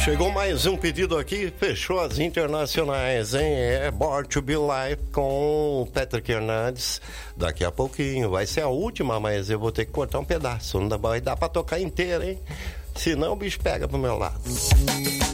Chegou mais um pedido aqui, fechou as internacionais, hein? É Born to Be Live com o Patrick Hernandez. Daqui a pouquinho, vai ser a última, mas eu vou ter que cortar um pedaço. Não vai dar pra tocar inteira, hein? Senão o bicho pega pro meu lado.